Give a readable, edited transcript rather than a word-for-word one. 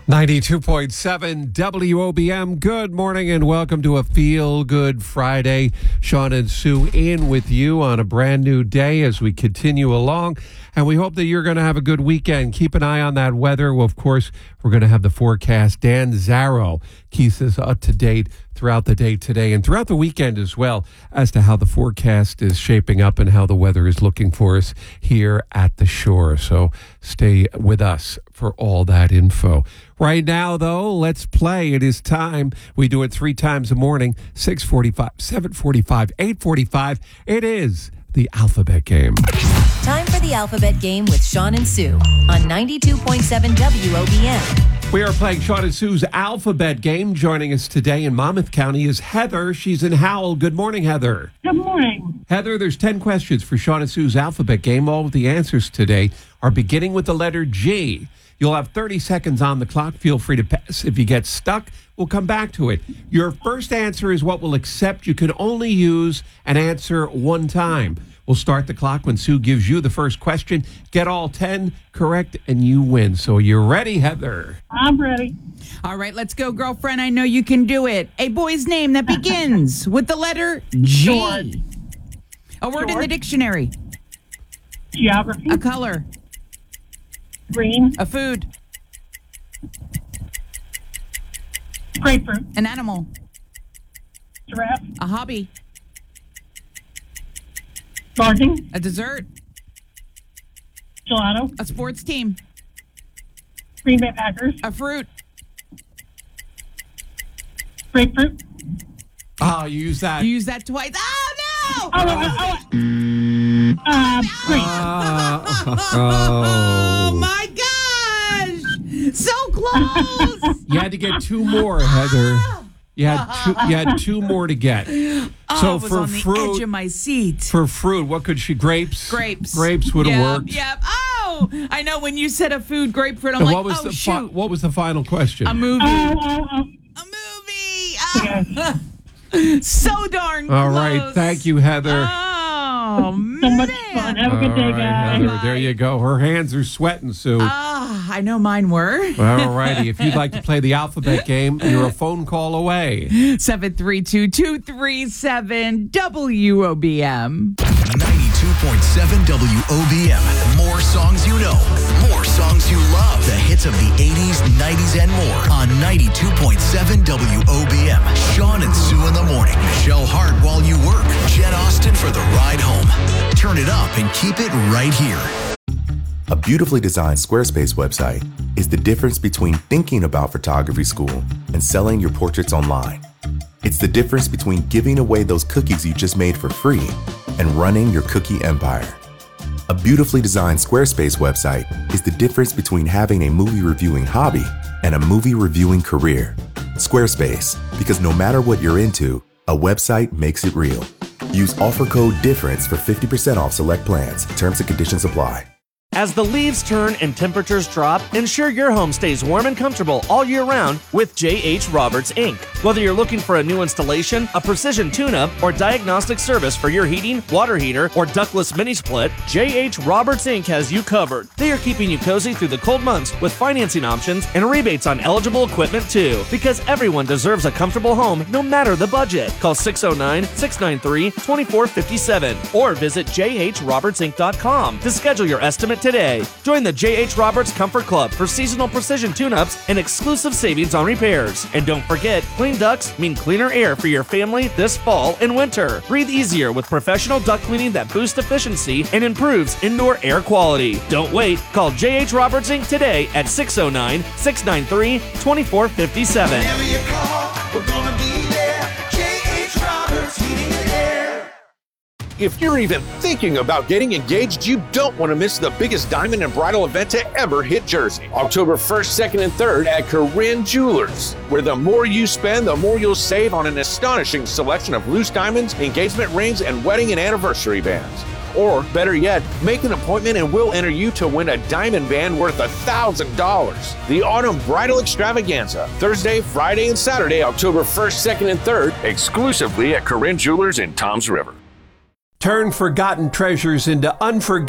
92.7 WOBM. Good morning and welcome to a Feel Good Friday. Sean and Sue in with you on a brand new day as we continue along. And we hope that you're going to have a good weekend. Keep an eye on that weather. Well, of course, we're going to have the forecast. Dan Zarrow keeps us up to date throughout the day today and throughout the weekend as well as to how the forecast is shaping up and how the weather is looking for us here at the shore. So stay with us for all that info. Right now, though, let's play. It is time. We do it 3 times a morning, 6:45, 7:45, 8:45. It is the Alphabet Game. Time for the Alphabet Game with Sean and Sue on 92.7 WOBM. We are playing Sean and Sue's Alphabet Game. Joining us today in Monmouth County is Heather. She's in Howell. Good morning, Heather. Good morning. Heather, there's 10 questions for Sean and Sue's Alphabet Game. All of the answers today are beginning with the letter G. You'll have 30 seconds on the clock. Feel free to pass. If you get stuck, we'll come back to it. Your first answer is what we'll accept. You can only use an answer one time. We'll start the clock when Sue gives you the first question. Get all 10 correct and you win. So you're ready, Heather? I'm ready. All right, let's go, girlfriend. I know you can do it. A boy's name that begins with the letter G. George. A word in the George. dictionary. Geography. A color. Green. A food. Grapefruit. An animal. Giraffe. A hobby. Gardening. A dessert. Gelato. A sports team. Green Bay Packers. A fruit. Grapefruit. Oh, you use that. You use that twice. Oh, no! Grape. Oh, my gosh! So close! You had to get 2 more, Heather. You had 2 more to get. So I was for on the fruit, edge of my seat. for fruit, what could she? Grapes. Grapes. Grapes would have worked. Yep. Oh, I know when you said a food grapefruit, I'm And like, what was oh, the shoot. what was the final question? A movie. Oh. A movie. Yes. So darn close. All right, thank you, Heather. Oh, man. So much fun. Have a good day, All right, guys. Heather, there you go. Her hands are sweating, Sue. I know mine were. All righty. If you'd like to play the alphabet game, you're a phone call away. 732-237 WOBM. 92.7 WOBM. More songs you know. More songs you love. The hits of the 80s, 90s, and more on 92.7 WOBM. Sean and Sue in the morning. Michelle Hart while you work. Jen Austen for the ride home. Turn it up and keep it right here. A beautifully designed Squarespace website is the difference between thinking about photography school and selling your portraits online. It's the difference between giving away those cookies you just made for free and running your cookie empire. A beautifully designed Squarespace website is the difference between having a movie reviewing hobby and a movie reviewing career. Squarespace, because no matter what you're into, a website makes it real. Use offer code DIFFERENCE for 50% off select plans. Terms and conditions apply. As the leaves turn and temperatures drop, ensure your home stays warm and comfortable all year round with J.H. Roberts, Inc. Whether you're looking for a new installation, a precision tune-up, or diagnostic service for your heating, water heater, or ductless mini-split, J.H. Roberts, Inc. has you covered. They are keeping you cozy through the cold months with financing options and rebates on eligible equipment too. Because everyone deserves a comfortable home no matter the budget. Call 609-693-2457 or visit jhrobertsinc.com to schedule your estimate today. Join the J.H. Roberts Comfort Club for seasonal precision tune-ups and exclusive savings on repairs. And don't forget, clean ducts mean cleaner air for your family this fall and winter. Breathe easier with professional duct cleaning that boosts efficiency and improves indoor air quality. Don't wait. Call J.H. Roberts Inc. today at 609-693-2457. Whenever you call, we're gonna be there. J.H. Roberts Heating and Air. If you're even thinking about getting engaged, you don't want to miss the biggest diamond and bridal event to ever hit Jersey. October 1st, 2nd, and 3rd at Corinne Jewelers, where the more you spend, the more you'll save on an astonishing selection of loose diamonds, engagement rings, and wedding and anniversary bands. Or, better yet, make an appointment and we'll enter you to win a diamond band worth $1,000. The Autumn Bridal Extravaganza, Thursday, Friday, and Saturday, October 1st, 2nd, and 3rd, exclusively at Corinne Jewelers in Toms River. Turn forgotten treasures into unforgettable